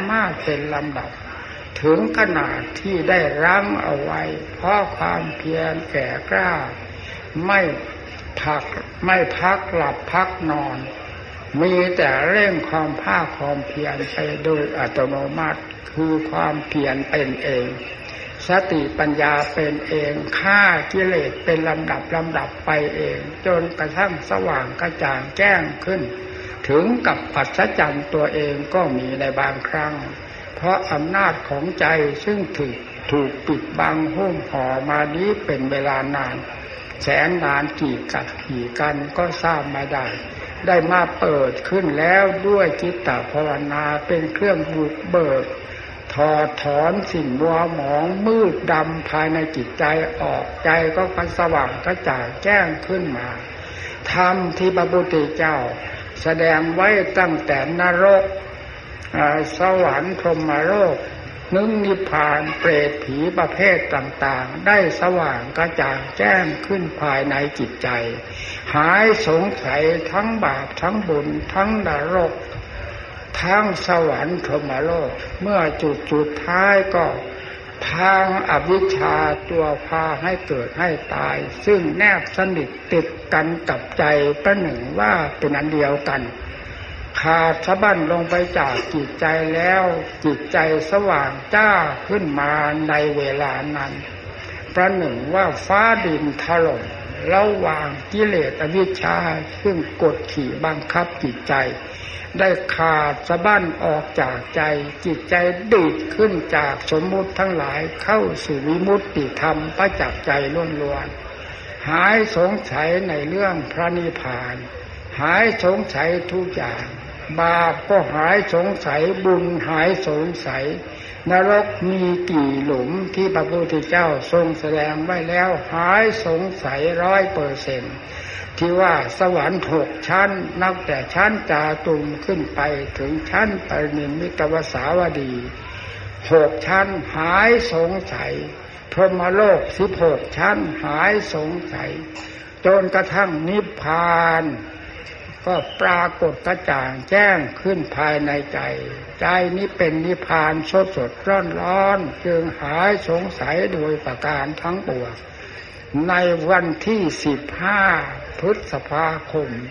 มากเป็นลำดับถึงขนาดที่ได้รั้งเอาไว้เพราะความเพียรแก่กล้าไม่พักหลับพักนอนมีแต่เร่งความภาคความเพียรไปโดยอัตโนมัติคือความเพียรเป็นเองสติปัญญาเป็นเองฆ่ากิเลสเป็นลำดับไปเองจนกระทั่งสว่างกระจ่างแจ้งขึ้นถึงกับอัศจรรย์ตัวเองก็มีในบางครั้งเพราะอำนาจของใจซึ่งถูกปิดบังหุ้มห่อมานี้เป็นเวลานานแสนนานกี่กันก็ทราบไม่ได้มาเปิดขึ้นแล้วด้วยจิตตภาวนาเป็นเครื่องบุกเบิกถอดถอนสิ่งมัวหมองมืดดำภายในจิตใจออกใจก็สว่างกระจ่างแจ้งขึ้นมาธรรมที่พระพุทธเจ้าแสดงไว้ตั้งแต่นรกสวรรค์พรหมโลกนิพพานเปรตผีประเภทต่างๆได้สว่างกระจ่างแจ้งขึ้นภายในจิตใจหายสงสัยทั้งบาปทั้งบุญทั้งนรกทั้งสวรรค์พรหมโลกเมื่อจุดท้ายก็ทางอวิชชาตัวพาให้เกิดให้ตายซึ่งแนบสนิทติดกันกับใจประหนึ่งว่าเป็นอันเดียวกันขาดสะบั้นลงไปจากจิตใจแล้วจิตใจสว่างจ้าขึ้นมาในเวลานั้นประหนึ่งว่าฟ้าดินถล่มระหว่างกิเลสอวิชชาซึ่งกดขี่บังคับจิตใจได้ขาดสะบั้นออกจากใจจิตใจดีดขึ้นจากสมมุติทั้งหลายเข้าสู่วิมุตติธรรมประจักษ์ใจล้วนๆหายสงสัยในเรื่องพระนิพพานหายสงสัยทุกอย่างบาปก็หายสงสัยบุญหายสงสัยนรกมีกี่หลุมที่พระพุทธเจ้าทรงแสดงไว้แล้วหายสงสัย 100%ที่ว่าสวรรค์6ชั้นนับแต่ชั้นจาตุมขึ้นไปถึงชั้นปรินิมมิตวสาวดี6ชั้นหายสงสัยพรหมโลก16ชั้นหายสงสัยจนกระทั่งนิพพานก็ปรากฏกระจ่างแจ้งขึ้นภายในใจนี้เป็นนิพพานสดร้อนจึงหายสงสัยโดยประการทั้งปวงในวันที่15พฤษภาคม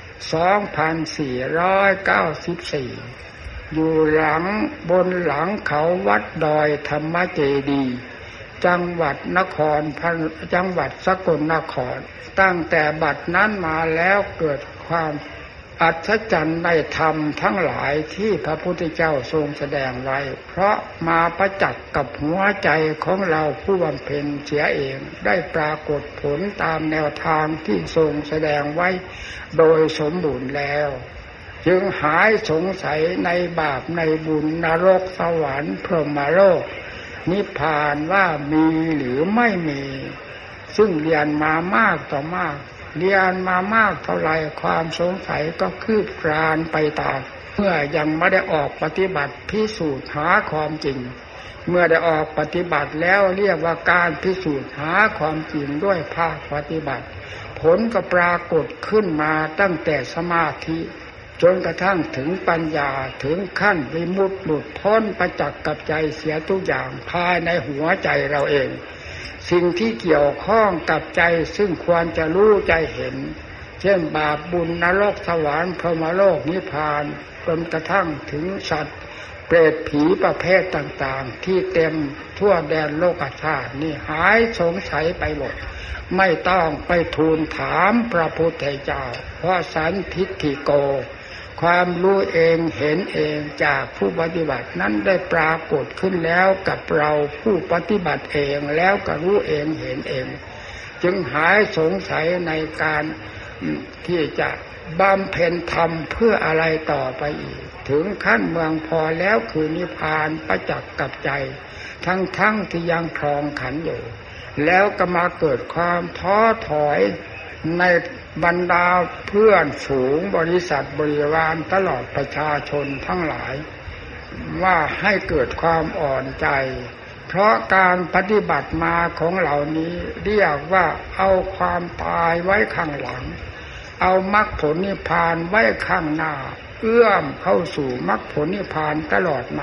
2494อยู่บนหลังเขาวัดดอยธรรมเจดีย์จังหวัดสกลนครตั้งแต่บัดนั้นมาแล้วเกิดความอัศจรรย์ในธรรมทั้งหลายที่พระพุทธเจ้าทรงแสดงไว้เพราะมาประจักษ์กับหัวใจของเราผู้บำเพ็ญเสียเองได้ปรากฏผลตามแนวทางที่ทรงแสดงไว้โดยสมบูรณ์แล้วจึงหายสงสัยในบาปในบุญนรกสวรรค์พรหมโลกนิพพานว่ามีหรือไม่มีซึ่งเรียนมามากต่อมากเรียนมามากเท่าไรความสงสัยก็คืบคลานไปตามเมื่อยังไม่ได้ออกปฏิบัติพิสูจน์หาความจริงเมื่อได้ออกปฏิบัติแล้วเรียกว่าการพิสูจน์หาความจริงด้วยภาคปฏิบัติผลก็ปรากฏขึ้นมาตั้งแต่สมาธิจนกระทั่งถึงปัญญาถึงขั้นวิมุตติหลุดพ้นประจักษ์กับใจเสียทุกอย่างภายในหัวใจเราเองสิ่งที่เกี่ยวข้องกับใจซึ่งควรจะรู้ใจเห็นเช่นบาปบุญนรกสวรรค์พรหมโลกนิพพานจนกระทั่งถึงสัตว์เปรตผีประเภทต่างๆที่เต็มทั่วแดนโลกธาตุนี่หายสงสัยไปหมดไม่ต้องไปทูลถามพระพุทธเจ้าเพราะสันทิฏฐิโกความรู้เองเห็นเองจากผู้ปฏิบัตินั้นได้ปรากฏขึ้นแล้วกับเราผู้ปฏิบัติเองแล้วก็รู้เองเห็นเองจึงหายสงสัยในการที่จะบำเพ็ญธรรมเพื่ออะไรต่อไปอีกถึงขั้นเมืองพอแล้วคือนิพพานประจักษ์กับใจทั้งที่ยังครองขันอยู่แล้วก็มาเกิดความท้อถอยในบรรดาเพื่อนฝูงบริษัทบริวารตลอดประชาชนทั้งหลายว่าให้เกิดความอ่อนใจเพราะการปฏิบัติมาของเหล่านี้เรียกว่าเอาความตายไว้ข้างหลังเอามรรคผลนิพพานไว้ข้างหน้าเอื้อมเข้าสู่มรรคผลนิพพานตลอดมา